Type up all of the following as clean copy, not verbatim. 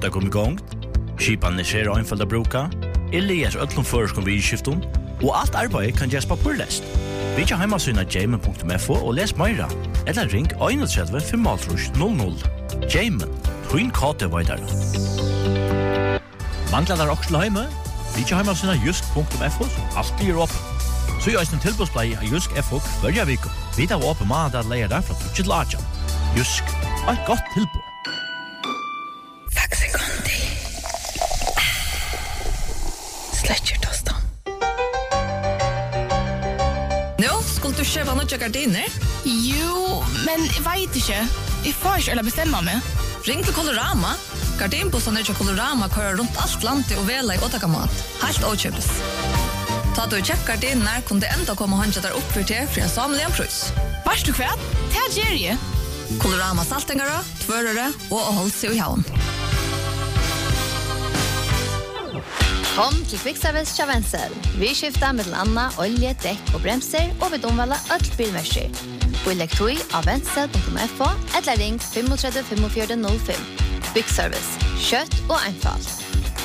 att komma igång. Skipan är ser einfalt att bruka. Elias öllum förskom vid skifton. Och allt arbete kan göras på purläst. Vi kan hemmasyna jamen.fo och läs mera. Eller ring 31 500. Jamen, twin kate vidare. Manglar där också hemma? Vi kan hemmasyna just.fo som alltid är öppen. Så jag är en tillbådsplay av Jysk FO varje vecka. Vi tar upp måndag att lära från 2 till 8. Jysk, ett gott tillbå. Tack sekundi. Släcker tostan. Nu, skulle du köpa några gardiner? Jo, men jag vet inte. Jag får inte bestämma mig. Ring till Colorama. Gardinbussarna till Colorama kör runt allt landet och väl i åtakamat. Helt åtköpes. Ta du checkar din när kunde ändå komma och där upp för till för en samlad pris. Vars du kväll? Det här ger Colorama saltengara, tvörare och håll sig i havn. Kom till Quickservice Chavenzel. Vi skiftar med Anna, olje, däck och bremser och vi omvallar allt bilmärker. Vi lägger tog av ventsel.fo eller ring 35 45 05. Quickservice. Kött och enfalt.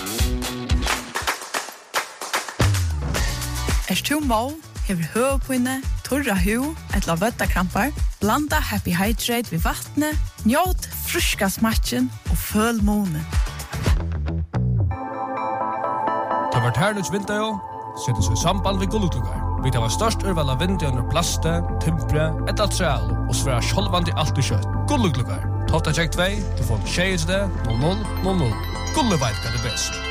Too må, hever høvpinne, torra hu, etla vøttakrampar, blanda Happy Hydrate vid vattnet, njåt friska smatchen og føl måne. Det var herrens vinter jo, setter seg samband ved gullutlugar. Vi tar størst urval av vinter under plaste, timpre, et material, og svære sjolvand i alt i kjøtt. Gullutlugar. Tofta check 2, du får 6 0000. Gulleveit er det best.